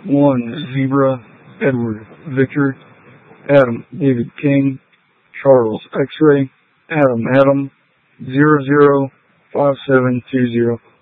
1 Zebra Edward Victor, Adam David King, Charles X-Ray, Adam 005720.